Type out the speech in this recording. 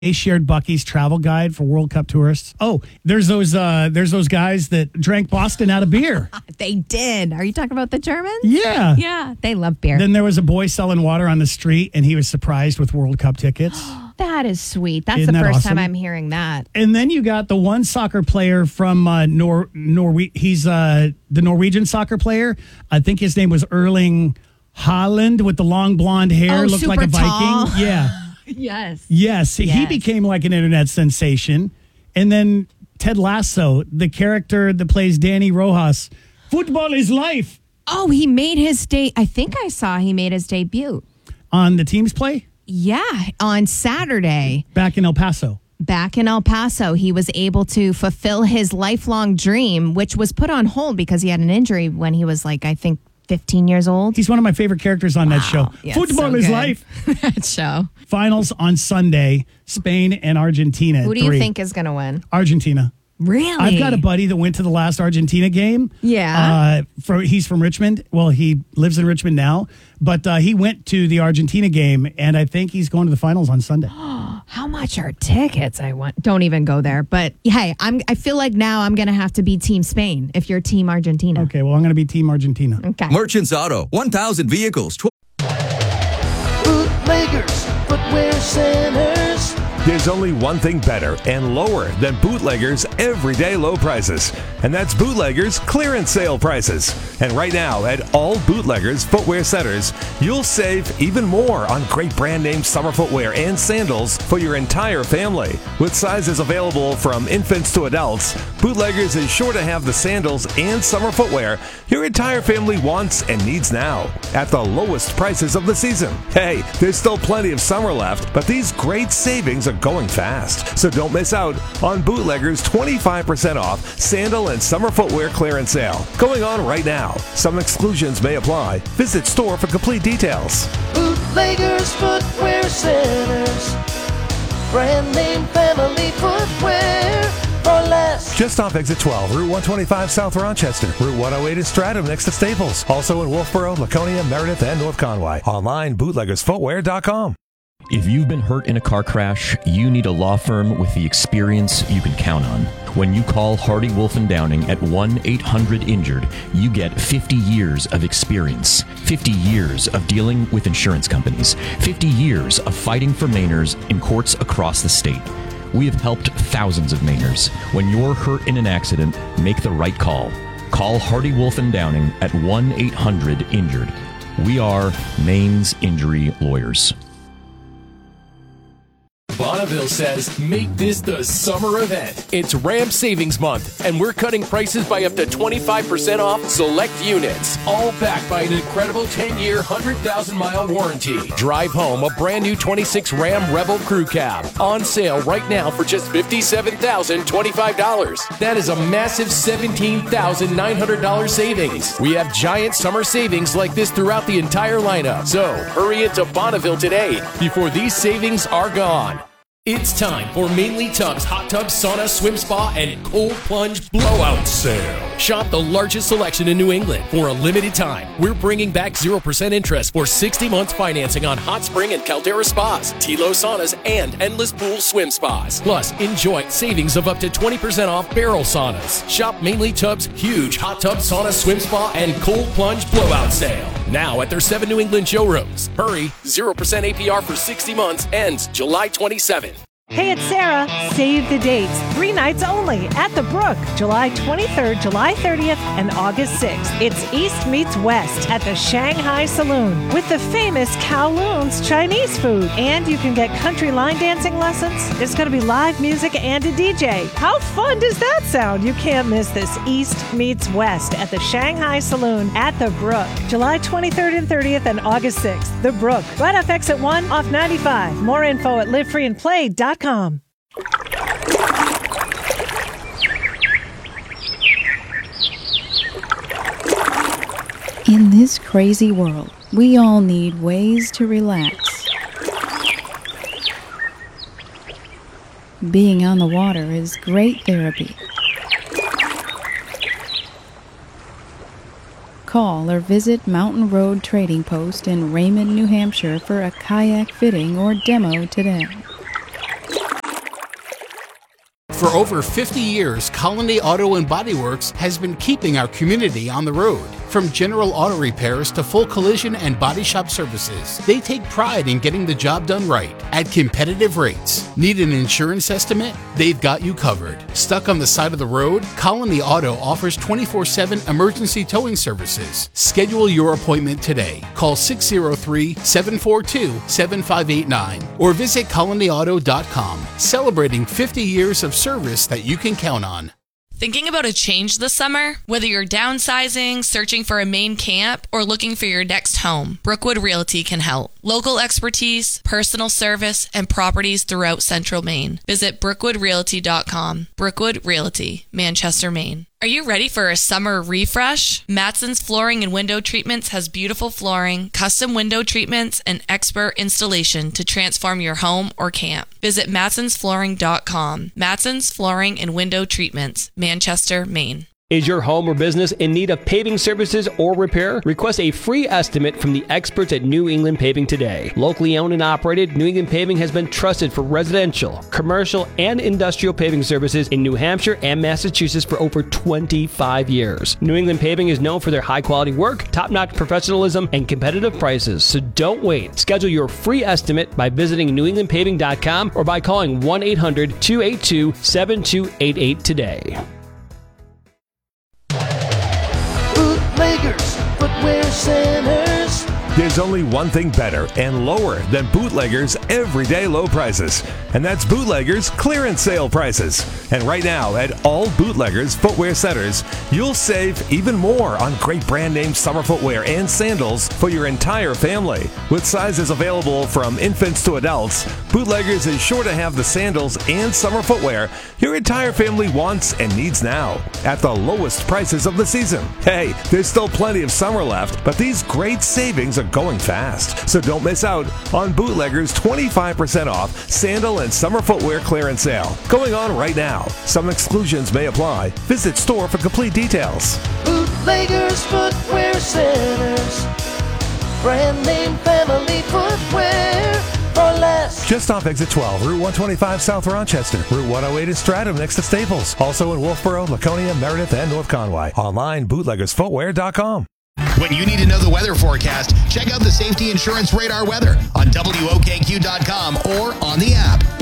They shared Bucky's travel guide for World Cup tourists. Oh, there's those guys that drank Boston out of beer. They did. Are you talking about the Germans? Yeah. Yeah, they love beer. Then there was a boy selling water on the street, and he was surprised with World Cup tickets. That is sweet. That's Isn't the that first awesome? time I'm hearing that. And then you got the one soccer player from he's the Norwegian soccer player. I think his name was Erling Haaland with the long blonde hair, looked like a Viking. tall. Yeah. Yes. He became like an internet sensation. And then Ted Lasso, the character that plays Danny Rojas, football is life. Oh, he made his I think I saw he made his debut. On the Teams play? Yeah, on Saturday. Back in El Paso. Back in El Paso, he was able to fulfill his lifelong dream, which was put on hold because he had an injury when he was like, I think, 15 years old. He's one of my favorite characters on that show. Yeah, Football so is good. life. That show. Finals on Sunday, Spain and Argentina. Who do you think is going to win? Argentina. Really? I've got a buddy that went to the last Argentina game. Yeah. He's from Richmond. Well, he lives in Richmond now, but he went to the Argentina game, and I think he's going to the finals on Sunday. How much are tickets? Don't even go there. But hey, I feel like now I'm going to have to be Team Spain if you're Team Argentina. Okay, well, I'm going to be Team Argentina. Okay. Merchants Auto, 1,000 vehicles. Bootleggers, footwear centers. There's only one thing better and lower than Bootleggers' everyday low prices, and that's Bootleggers' clearance sale prices. And right now, at all Bootleggers footwear centers, you'll save even more on great brand name summer footwear and sandals for your entire family. With sizes available from infants to adults, Bootleggers is sure to have the sandals and summer footwear your entire family wants and needs now at the lowest prices of the season. Hey, there's still plenty of summer left, but these great savings are going fast. So don't miss out on Bootleggers' 25% off sandal and summer footwear clearance sale going on right now. Some exclusions may apply. Visit store for complete details. Bootleggers, footwear centers. Brand name family footwear for less. Just off exit 12, Route 125 South Rochester, Route 108 in Stratham next to Staples. Also in Wolfboro, Laconia, Meredith, and North Conway. Online, bootleggersfootwear.com. If you've been hurt in a car crash, you need a law firm with the experience you can count on. When you call Hardy Wolf and Downing at 1-800-INJURED, you get 50 years of experience, 50 years of dealing with insurance companies, 50 years of fighting for Mainers in courts across the state. We have helped thousands of Mainers. When you're hurt in an accident, make the right call. Call Hardy Wolf and Downing at 1-800-INJURED. We are Maine's injury lawyers. Bonneville says, make this the summer event. It's Ram Savings Month, and we're cutting prices by up to 25% off select units. All backed by an incredible 10-year, 100,000-mile warranty. Drive home a brand new 26 Ram Rebel Crew Cab. On sale right now for just $57,025. That is a massive $17,900 savings. We have giant summer savings like this throughout the entire lineup. So hurry into Bonneville today before these savings are gone. It's time for Mainly Tubs Hot Tub Sauna Swim Spa and Cold Plunge Blowout Sale. Shop the largest selection in New England for a limited time. We're bringing back 0% interest for 60 months financing on Hot Spring and Caldera Spas, Tilo Saunas, and Endless Pool Swim Spas. Plus, enjoy savings of up to 20% off barrel saunas. Shop Mainly Tubs huge Hot Tub Sauna Swim Spa and Cold Plunge Blowout Sale. Now at their 7 New England showrooms. Hurry, 0% APR for 60 months ends July 27th. Hey, it's Sarah. Save the dates. 3 nights only at the Brook, July 23rd, July 30th, and August 6th. It's East meets West at the Shanghai Saloon with the famous Kowloon's Chinese food. And you can get country line dancing lessons. There's going to be live music and a DJ. How fun does that sound? You can't miss this East meets West at the Shanghai Saloon at the Brook, July 23rd and 30th, and August 6th. The Brook, right off exit 1 off 95. More info at livefreeandplay.com. In this crazy world, we all need ways to relax. Being on the water is great therapy. Call or visit Mountain Road Trading Post in Raymond, New Hampshire for a kayak fitting or demo today. For over 50 years, Colony Auto and Body Works has been keeping our community on the road. From general auto repairs to full collision and body shop services, they take pride in getting the job done right at competitive rates. Need an insurance estimate? They've got you covered. Stuck on the side of the road? Colony Auto offers 24/7 emergency towing services. Schedule your appointment today. Call 603-742-7589 or visit colonyauto.com. Celebrating 50 years of service that you can count on. Thinking about a change this summer? Whether you're downsizing, searching for a main camp, or looking for your next home, Brookwood Realty can help. Local expertise, personal service, and properties throughout Central Maine. Visit brookwoodrealty.com. Brookwood Realty, Manchester, Maine. Are you ready for a summer refresh? Matson's Flooring and Window Treatments has beautiful flooring, custom window treatments, and expert installation to transform your home or camp. Visit matsonsflooring.com. Matson's Flooring and Window Treatments, Manchester, Maine. Is your home or business in need of paving services or repair? Request a free estimate from the experts at New England Paving today. Locally owned and operated, New England Paving has been trusted for residential, commercial, and industrial paving services in New Hampshire and Massachusetts for over 25 years. New England Paving is known for their high-quality work, top-notch professionalism, and competitive prices. So don't wait. Schedule your free estimate by visiting newenglandpaving.com or by calling 1-800-282-7288 today. Bootleggers Footwear Centers. There's only one thing better and lower than Bootleggers' everyday low prices, and that's Bootleggers' clearance sale prices. And right now, at all Bootleggers Footwear Centers, you'll save even more on great brand name summer footwear and sandals for your entire family. With sizes available from infants to adults, Bootleggers is sure to have the sandals and summer footwear your entire family wants and needs now, at the lowest prices of the season. Hey, there's still plenty of summer left, but these great savings are going fast. So don't miss out on Bootleggers' 25% off sandal and summer footwear clearance sale going on right now. Some exclusions may apply. Visit store for complete details. Bootleggers Footwear Centers. Brand name family footwear for less. Just off exit 12, Route 125 South Rochester. Route 108 is Stratham next to Staples. Also in Wolfboro, Laconia, Meredith, and North Conway. Online, bootleggersfootwear.com. When you need to know the weather forecast, check out the Safety Insurance Radar weather on WOKQ.com or on the app.